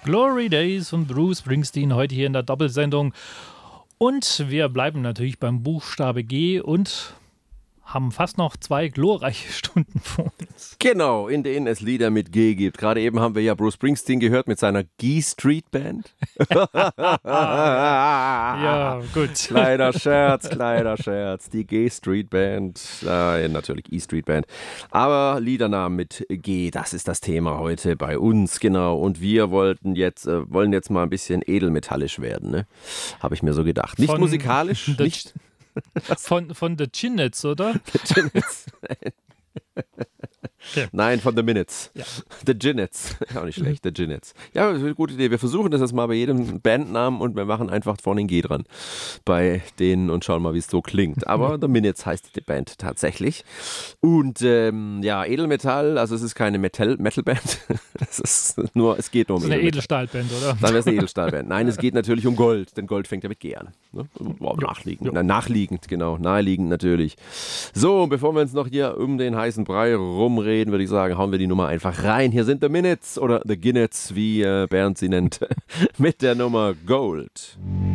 Glory Days von Bruce Springsteen heute hier in der Doppelsendung. Und wir bleiben natürlich beim Buchstabe G und haben fast noch 2 glorreiche Stunden vor uns. Genau, in denen es Lieder mit G gibt. Gerade eben haben wir ja Bruce Springsteen gehört mit seiner G Street Band. Ja, gut. Kleiner Scherz. Die G Street Band. Natürlich E Street Band. Aber Liedernamen mit G, das ist das Thema heute bei uns, genau. Und wir wollen jetzt mal ein bisschen edelmetallisch werden, ne? Habe ich mir so gedacht. Nicht musikalisch, nicht... Von The Ginnets, oder? The Ginnets. Okay. Nein, von The Minutes. Ja. The Ginnets. Auch nicht schlecht, The Ginnets. Ja, das ist eine gute Idee. Wir versuchen das jetzt mal bei jedem Bandnamen und wir machen einfach vorne ein G dran bei denen und schauen mal, wie es so klingt. Aber The Minutes heißt die Band tatsächlich. Und Edelmetall, also es ist keine Metal-Band. Es geht nur um Das ist eine Edelmetall. Edelstahlband, oder? Dann wäre es eine Edelstahlband. Nein, es geht natürlich um Gold, denn Gold fängt ja mit G an. Ne? Wow, nachliegend. Ja. Nachliegend, genau. Naheliegend natürlich. So, bevor wir uns noch hier um den heißen Brei rumreden, würde ich sagen, hauen wir die Nummer einfach rein. Hier sind The Minutes oder The Ginnets, wie Bernd sie nennt, mit der Nummer Gold.